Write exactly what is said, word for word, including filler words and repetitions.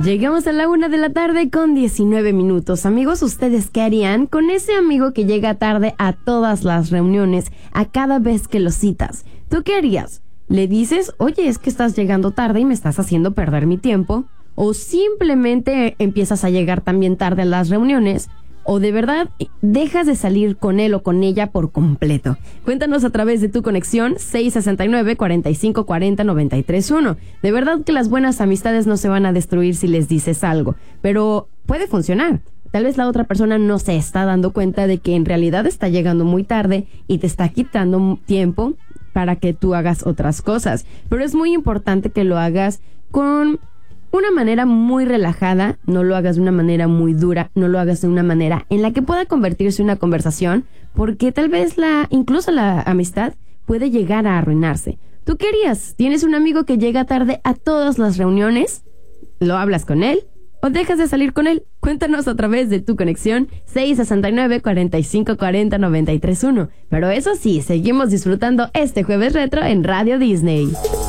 Llegamos a la una de la tarde con diecinueve minutos. Amigos, ¿ustedes qué harían con ese amigo que llega tarde a todas las reuniones, a cada vez que lo citas? ¿Tú qué harías? ¿Le dices, oye, es que estás llegando tarde y me estás haciendo perder mi tiempo? ¿O simplemente empiezas a llegar también tarde a las reuniones? ¿O de verdad dejas de salir con él o con ella por completo? Cuéntanos a través de tu conexión seis seis nueve, cuatro cinco cuatro cero, nueve tres uno. De verdad que las buenas amistades no se van a destruir si les dices algo, pero puede funcionar. Tal vez la otra persona no se está dando cuenta de que en realidad está llegando muy tarde y te está quitando tiempo para que tú hagas otras cosas. Pero es muy importante que lo hagas con una manera muy relajada, no lo hagas de una manera muy dura, no lo hagas de una manera en la que pueda convertirse en una conversación, porque tal vez la, incluso la amistad puede llegar a arruinarse. ¿Tú qué harías? ¿Tienes un amigo que llega tarde a todas las reuniones? ¿Lo hablas con él? ¿O dejas de salir con él? Cuéntanos a través de tu conexión seis seis nueve, cuatro cinco cuatro cero, nueve tres uno. Pero eso sí, seguimos disfrutando este Jueves Retro en Radio Disney.